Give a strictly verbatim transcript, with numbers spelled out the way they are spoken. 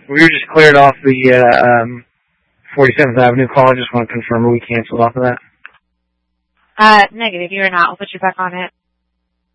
We were just cleared off the uh, um, forty-seventh Avenue call. I just want to confirm, are we canceled off of that? Uh, negative, you're not. I'll put you back on it.